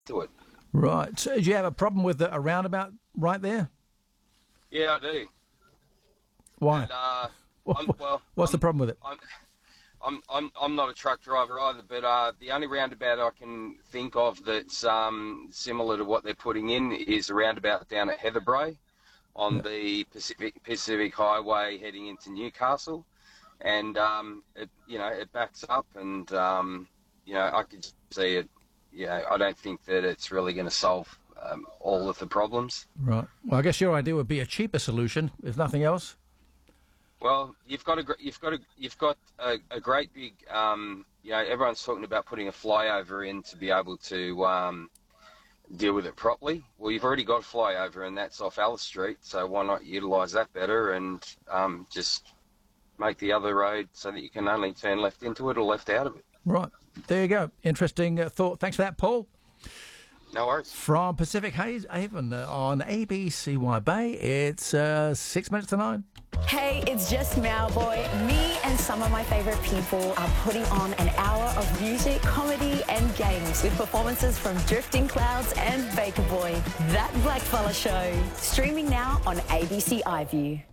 to it. Right. So do you have a problem with a roundabout right there? Yeah, I do. Why? And, What's the problem with it? I'm not a truck driver either, but the only roundabout I can think of that's similar to what they're putting in is a roundabout down at Heatherbrae on the Pacific Highway heading into Newcastle, and it backs up, and I could see it. I don't think that it's really going to solve all of the problems. Right. Well, I guess your idea would be a cheaper solution, if nothing else. Well, you've got a great big. Everyone's talking about putting a flyover in to be able to deal with it properly. Well, you've already got a flyover, and that's off Alice Street. So why not utilise that better and just make the other road so that you can only turn left into it or left out of it. Right. There you go. Interesting thought. Thanks for that, Paul. No worries. From Pacific Haven on ABCY Bay, it's 6 minutes to 9. Hey, it's just Mowboy. Me and some of my favourite people are putting on an hour of music, comedy and games with performances from Drifting Clouds and Baker Boy. That Blackfella Show. Streaming now on ABC iView.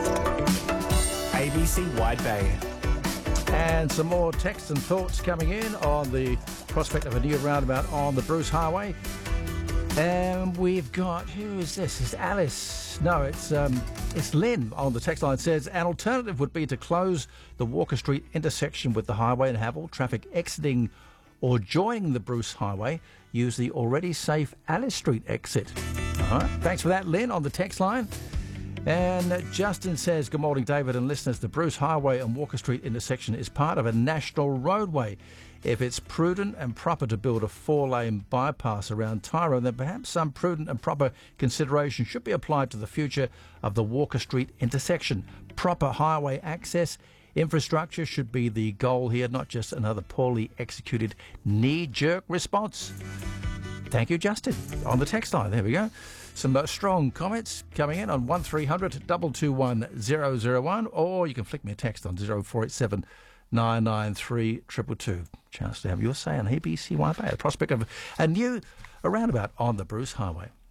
ABC Wide Bay. And some more texts and thoughts coming in on the prospect of a new roundabout on the Bruce Highway. And we've got, who is this? It's Alice. No, it's Lynn on the text line. It says, an alternative would be to close the Walker Street intersection with the highway and have all traffic exiting or joining the Bruce Highway use the already safe Alice Street exit. All right. Thanks for that, Lynn, on the text line. And Justin says, good morning, David and listeners. The Bruce Highway and Walker Street intersection is part of a national roadway. If it's prudent and proper to build a 4-lane bypass around Tyrone, then perhaps some prudent and proper consideration should be applied to the future of the Walker Street intersection. Proper highway access infrastructure should be the goal here, not just another poorly executed knee-jerk response. Thank you, Justin, on the text line. There we go. Some strong comments coming in on 1300 221 001, or you can flick me a text on 0487 993 222. Chance to have your say on ABC Wi-Fi, the prospect of a roundabout on the Bruce Highway.